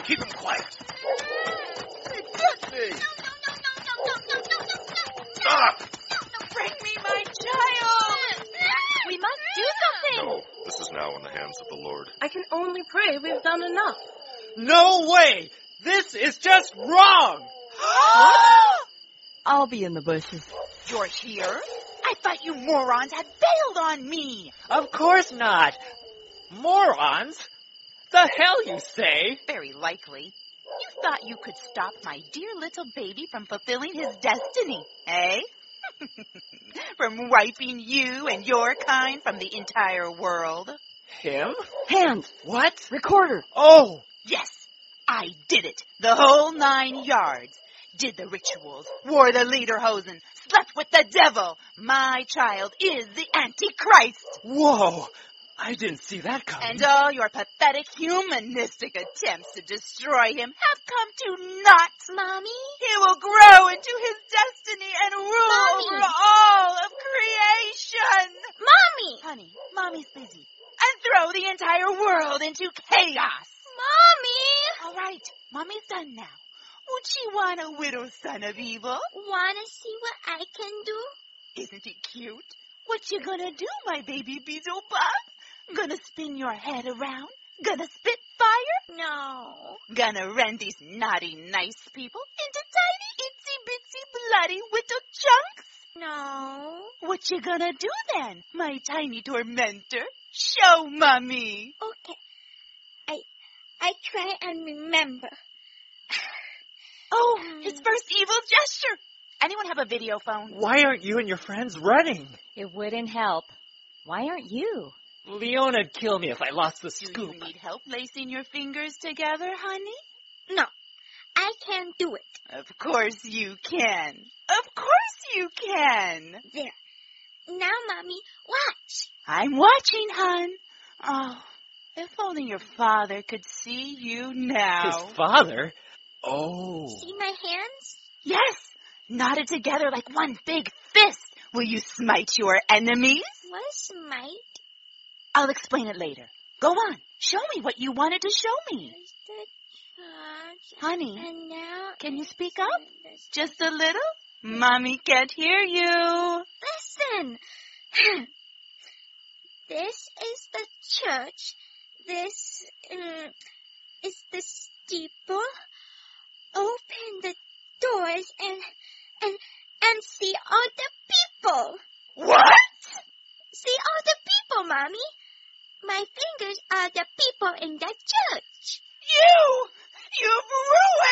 Keep him quiet. Hey, Betsy! Stop! Bring me my child! We must do something. No, this is now in the hands of the Lord. I can only pray we've done enough. No way! This is just wrong! I'll be in the bushes. You're here? I thought you morons had bailed on me. Of course not. Morons? The hell you say? Very likely. You thought you could stop my dear little baby from fulfilling his destiny, eh? From wiping you and your kind from the entire world. Him? Hands! What? Recorder! Oh! Yes, I did it. The whole 9 yards. Did the rituals, wore the lederhosen, slept with the devil. My child is the Antichrist. Whoa! I didn't see that coming. And all your pathetic humanistic attempts to destroy him have come to naught. Mommy? He will grow into his destiny and rule Mommy. over all of creation. Mommy! Honey, Mommy's busy. And throw the entire world into chaos. Mommy! All right, Mommy's done now. Would she want a widow son of evil? Wanna see what I can do? Isn't it cute? What you gonna do, my baby Beelzebub? Gonna spin your head around? Gonna spit fire? No. Gonna rend these naughty, nice people into tiny, itsy-bitsy, bloody little chunks? No. What you gonna do then, my tiny tormentor? Show Mommy. Okay. I try and remember. Oh, his first evil gesture. Anyone have a video phone? Why aren't you and your friends running? It wouldn't help. Why aren't you? Leona'd kill me if I lost the Do scoop. you need help lacing your fingers together, honey? No. I can't do it. Of course you can. Of course you can. There. Now, Mommy, watch. I'm watching, hon. Oh, if only your father could see you now. His father? Oh. See my hands? Yes, knotted together like one big fist. Will you smite your enemies? What is smite? I'll explain it later. Go on. Show me what you wanted to show me. There's the church. Honey, And now... can you speak up? Just a little? Mommy can't hear you. Listen. This is the church. This is the steeple. Open the doors and see all the people. What? See all the people, Mommy. My fingers are the people in the church. You've